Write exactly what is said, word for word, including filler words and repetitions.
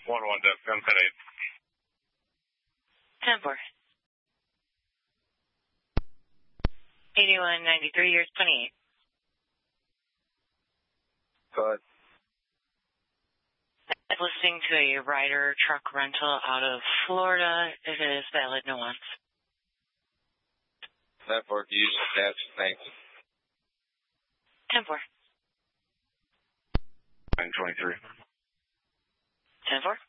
one one Def, ten eight. ten four. eighty-one ninety-three, years twenty-eight. Cut. Listening to a rider truck rental out of Florida. It is valid nuance. Network use dash, thanks. ten four. nine twenty-three. ten four.